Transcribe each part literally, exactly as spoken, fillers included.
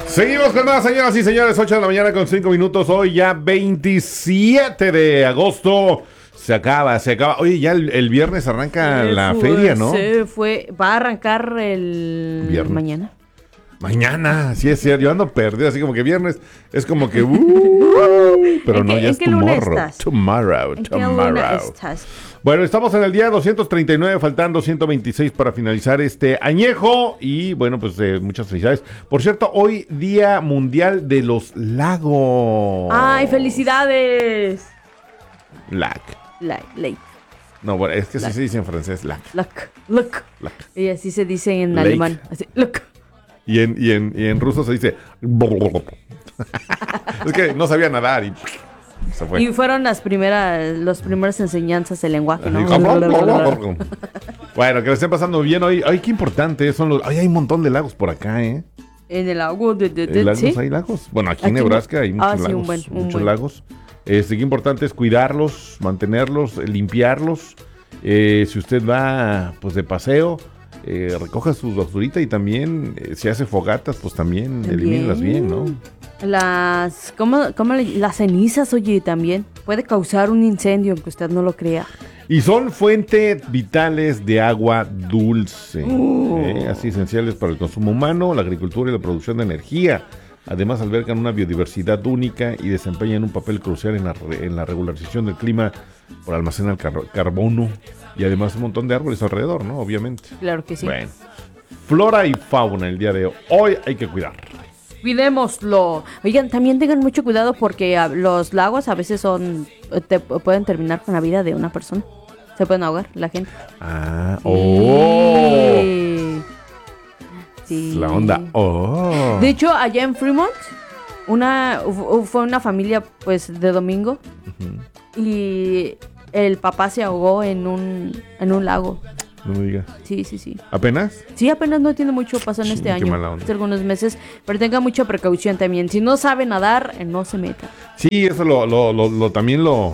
Seguimos con más, señoras y señores, ocho de la mañana con cinco minutos, hoy ya veintisiete de agosto, se acaba, se acaba, oye, ya el, el viernes arranca Se la fue, feria, ¿no? Se fue, va a arrancar el Viernes. mañana. Mañana, sí es cierto, yo ando perdido, así como que viernes es como que, uh, pero ¿En no, qué- ya en es qué luna tomorrow, estás? tomorrow, ¿En qué luna tomorrow. estás? Bueno, estamos en el día doscientos treinta y nueve, faltando ciento veintiséis para finalizar este añejo y bueno, pues eh, muchas felicidades. Por cierto, hoy Día Mundial de los Lagos. ¡Ay, felicidades! Lac. La, la, No, bueno, es que así Lac. se dice en francés, lac. look, look. Lac. Y así se dice en Lake. alemán. Así, look. Y en, y, en, y en ruso se dice... Es que no sabía nadar y... Se fue. Y fueron las primeras, las primeras enseñanzas del lenguaje, ¿no? Bueno, que le estén pasando bien hoy. Ay, qué importante son los... Ay, hay un montón de lagos por acá, ¿eh? En el agua de, de, ¿En de lagos ¿sí? hay lagos? Bueno, aquí, en Aquí no. Nebraska hay muchos Ah, sí, un lagos. buen, un muchos buen. lagos. Este, qué importante es cuidarlos, mantenerlos, eh, limpiarlos. Eh, si usted va, pues, de paseo, eh, recoja su basurita y también, eh, si hace fogatas, pues también elimínelas bien, ¿no? Las, ¿cómo, cómo le- las cenizas, oye, también puede causar un incendio, aunque usted no lo crea. Y son fuentes vitales de agua dulce, Uh. eh, así esenciales para el consumo humano, la agricultura y la producción de energía. Además, albergan una biodiversidad única y desempeñan un papel crucial en la, re- en la regularización del clima por almacenar car- carbono y además un montón de árboles alrededor, ¿no? Obviamente. Claro que sí. Bueno, flora y fauna el día de hoy. Hoy hay que cuidar. Cuidémoslo. Oigan, también tengan mucho cuidado porque ah, los lagos a veces son, eh, te, pueden terminar con la vida de una persona. Se pueden ahogar la gente. Ah, oh. Sí. Sí. La onda. Oh. De hecho, allá en Fremont, una fu- fue una familia pues de domingo y el papá se ahogó en un en un lago. No me digas. Sí, sí, sí. ¿Apenas? Sí, apenas no tiene mucho, pasó en Sí, este qué año, mala onda. hace algunos meses, pero tenga mucha precaución también. Si no sabe nadar, eh, no se meta. Sí, eso lo, lo, lo, lo- también lo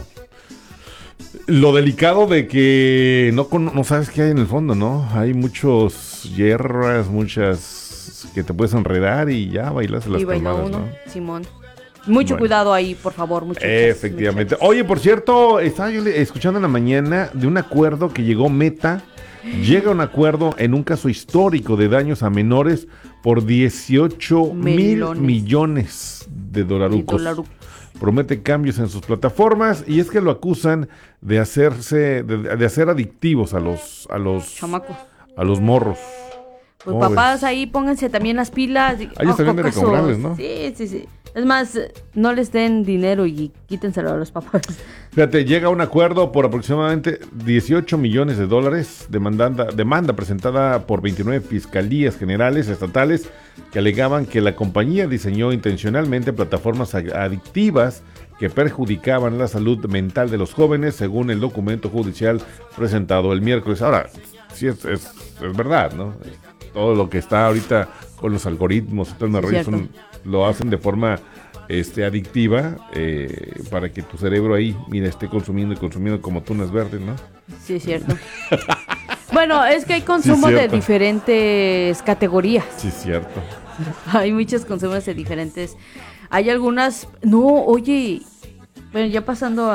lo delicado de que no, con- no sabes qué hay en el fondo, ¿no? Hay muchos hierbas, muchas que te puedes enredar y ya bailas las Y baila palmadas, uno, ¿no? Simón. Mucho Bueno. cuidado ahí, por favor, muchachos. Efectivamente. muchachos. Oye, por cierto, estaba yo le- escuchando en la mañana de un acuerdo que llegó Meta. Llega a un acuerdo en un caso histórico de daños a menores por dieciocho mil Melones. millones de Y dolarucos. dolaru- Promete cambios en sus plataformas y es que lo acusan de hacerse, de, de hacer adictivos a los, a los, Chamacos. a los morros. Pues ¿Cómo papás ves? ahí pónganse también las pilas. Ah, ellos también deben de Ojo, cobrarles, ¿no? Sí, sí, sí. Es más, eh, no les den dinero y quítenselo a los papás. Fíjate, llega a un acuerdo por aproximadamente dieciocho millones de dólares, demanda, demanda presentada por veintinueve fiscalías generales estatales que alegaban que la compañía diseñó intencionalmente plataformas ag- adictivas que perjudicaban la salud mental de los jóvenes, según el documento judicial presentado el miércoles. Ahora, sí es, es, es verdad, ¿no? Todo lo que está ahorita con los algoritmos y todo el Sí, rollo cierto. son- lo hacen de forma este, adictiva eh, para que tu cerebro ahí, mira, esté consumiendo y consumiendo como tunas verdes, ¿no? Sí, es cierto. Bueno, es que hay consumo de cierto. diferentes categorías. Sí, es cierto. Hay muchos consumos de diferentes. Hay algunas. No, oye. Bueno, ya pasando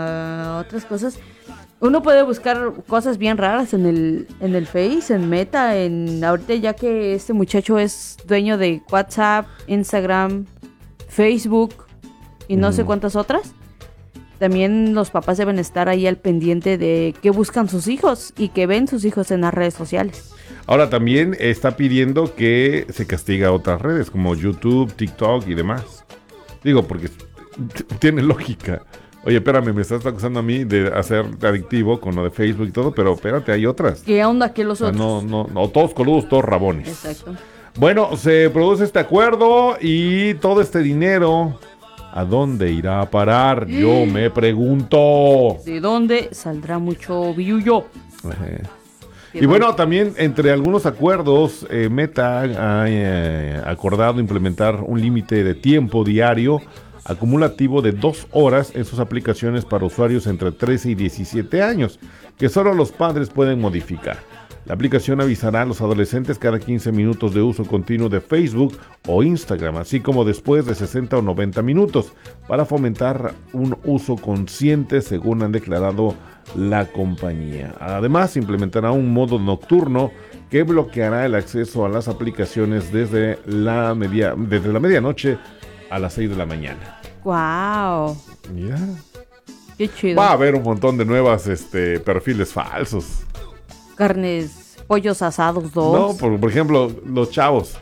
a otras cosas. Uno puede buscar cosas bien raras en el, en el Face, en Meta, en ahorita ya que este muchacho es dueño de WhatsApp, Instagram, Facebook y no sé Ujú. cuántas otras. También los papás deben estar ahí al pendiente de qué buscan sus hijos y qué ven sus hijos en las redes sociales. Ahora también está pidiendo que se castiga a otras redes como YouTube, TikTok y demás. Digo, porque t- tiene lógica. Oye, espérame, me estás acusando a mí de hacer adictivo con lo de Facebook y todo, pero espérate, hay otras. ¿Qué onda que los O sea, otros? no, no, no, todos coludos, todos rabones. Exacto. Bueno, se produce este acuerdo y todo este dinero, ¿a dónde irá a parar? Yo me pregunto. ¿De dónde saldrá mucho billuyo? Ajá. Y bueno, también entre algunos acuerdos, eh, Meta ha eh, acordado implementar un límite de tiempo diario acumulativo de dos horas en sus aplicaciones para usuarios entre trece y diecisiete años, que solo los padres pueden modificar. La aplicación avisará a los adolescentes cada quince minutos de uso continuo de Facebook o Instagram, así como después de sesenta o noventa minutos, para fomentar un uso consciente, según han declarado la compañía. Además, implementará un modo nocturno que bloqueará el acceso a las aplicaciones desde la, media, desde la medianoche a las seis de la mañana. ¡Wow! Mira. ¡Qué chido! Va a haber un montón de nuevas este, perfiles falsos. Carnes, pollos asados dos. No, por, por ejemplo, los chavos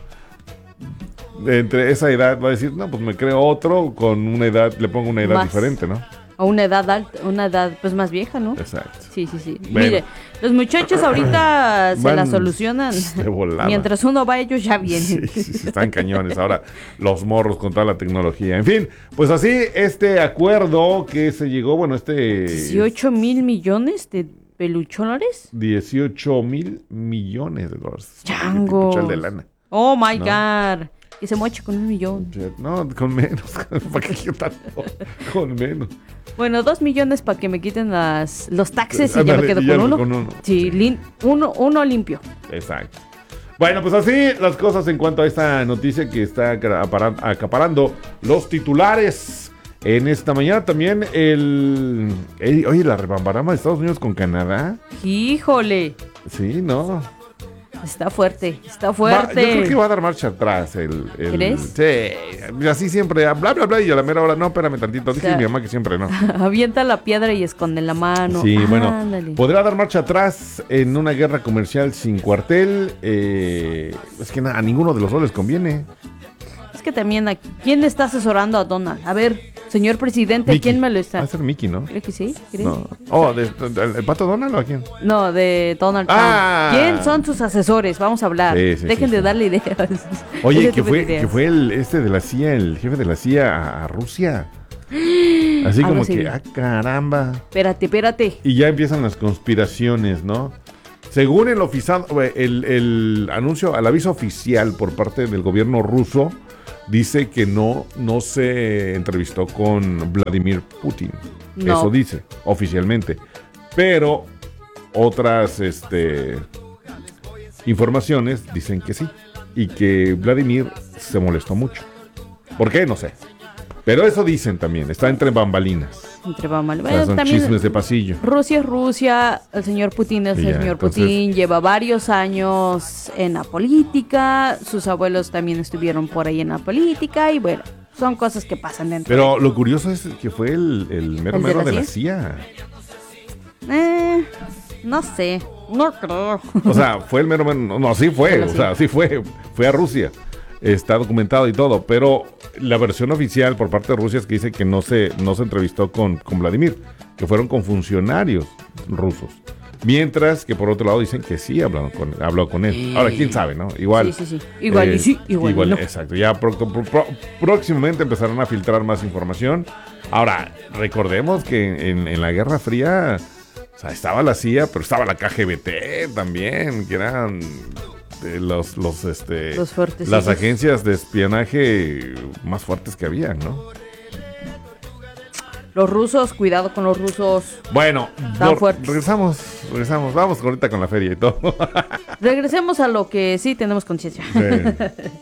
entre esa edad va a decir, no, pues me creo otro con una edad, le pongo una edad Más. diferente, ¿no? O una edad alta, una edad pues más vieja, ¿no? Exacto. Sí, sí, sí. Bueno. Mire, los muchachos ahorita se Van la solucionan. de volada. Mientras uno va, ellos ya vienen. Sí, sí, sí, están cañones. Ahora, los morros con toda la tecnología. En fin, pues así, este acuerdo que se llegó, bueno, este... dieciocho mil millones de peluchones. dieciocho mil millones de dólares. Changos. Puchal de lana. Oh my No. God. Que se moche con un millón. No, con menos. ¿Para qué quiero tanto? Con menos. Bueno, dos millones para que me quiten las, los taxes y ya Ándale, me quedo y ya con uno. con uno. Sí, lin- uno, uno limpio. Exacto. Bueno, pues así las cosas en cuanto a esta noticia que está acaparan- acaparando los titulares. En esta mañana también el... el- oye, la rebambarama de Estados Unidos con Canadá. Híjole. Sí, ¿no? Está fuerte, está Va- fuerte. yo creo que va a dar marcha atrás el... el ¿Crees? Sí, así siempre, bla, bla, bla, y a la mera hora, no, espérame tantito, dije O sea, mi mamá que siempre no. Avienta la piedra y esconde la mano. Sí, bueno, Ándale. podrá dar marcha atrás en una guerra comercial sin cuartel. Eh, es que na- a ninguno de los dos les conviene. Es que también, aquí, ¿quién le está asesorando a Donald? A ver, señor presidente, Mickey. ¿quién me lo Va está? a ser Mickey, ¿no? ¿Cree que sí? ¿Cree? No. Oh, de- de- ¿el pato Donald o a quién? No, de Donald Ah. Trump. ¿Quién son sus asesores? Vamos a hablar. Sí, sí, Dejen sí, de sí. darle ideas. Oye, Ese que tipo de fue, ideas. que fue el este de la C I A, el jefe de la C I A a, a Rusia. Así Algo como así que, vi. ah, caramba. Espérate, espérate. Y ya empiezan las conspiraciones, ¿no? Según el, oficial, el, el anuncio, el aviso oficial por parte del gobierno ruso, dice que no, no se entrevistó con Vladimir Putin. No. Eso dice, oficialmente. Pero otras este, informaciones dicen que sí. Y que Vladimir se molestó mucho. ¿Por qué? No sé. Pero eso dicen también, está entre bambalinas. Entre Bambal- O sea, Bueno, son también chismes de pasillo. Rusia es Rusia, el señor Putin es Y el ya, señor entonces- Putin, lleva varios años en la política, sus abuelos también estuvieron por ahí en la política y bueno, son cosas que pasan dentro. Pero lo curioso es que fue el, el mero ¿El de mero la de la C I A? C I A. Eh, no sé, no creo. O sea, fue el mero mero. No, no, sí fue. De la O C I A. sea, sí fue. Fue a Rusia. Está documentado y todo. Pero la versión oficial por parte de Rusia es que dice que no se, no se entrevistó con, con Vladimir. Que fueron con funcionarios rusos. Mientras que por otro lado dicen que sí hablaron con, habló con él. Ahora, quién sabe, ¿no? Igual. Sí, sí, sí. Igual y sí, igual y no. Exacto. Ya pro- pro- pro- próximamente empezarán a filtrar más información. Ahora, recordemos que en, en la Guerra Fría, o sea, estaba la C I A, pero estaba la K G B T también, que eran de los, los, este, Los fuertecitos. las agencias de espionaje más fuertes que había, ¿no? Los rusos, cuidado con los rusos. Bueno, Están no, fuertes. regresamos, regresamos, vamos ahorita con la feria y todo. Regresemos a lo que sí tenemos conciencia. Sí.